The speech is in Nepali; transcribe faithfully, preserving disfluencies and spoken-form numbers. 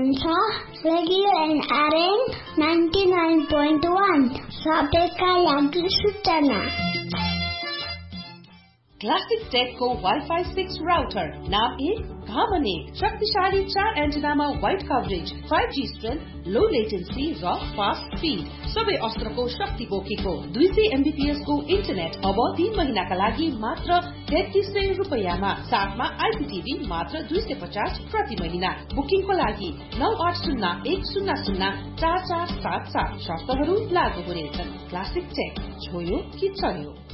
हुनुहुन्छ radio NRN ninety nine point one सबैका लागि सूचना। क्लासिक टेक को वाईफाई सिक्स राउटर नाम एक धामन एक शक्तिशाली चार एन्टेनामा wide coverage five G strength लो लेटेन्सी र फास्ट स्पीड सबै अस्त्रको शक्ति बोकेको दुई सय एमबीपीएस को इन्टरनेट अब तीन महिनाका लागि मात्र तेत्तीस सय रुपियाँमा साथमा आइपीटीभी मात्र दुई सय पचास प्रति महिना। बुकिङको लागि नौ आठ शून्य एक शून्य शून्य चार चार सात सात शर्तहरू लागू हुनेछन्। क्लासिक टेक छोयो कि चल्यो।